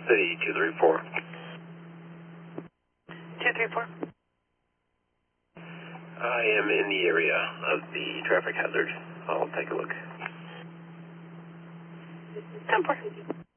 City 234. 234. I am in the area of the traffic hazard. I'll take a look. 10-4.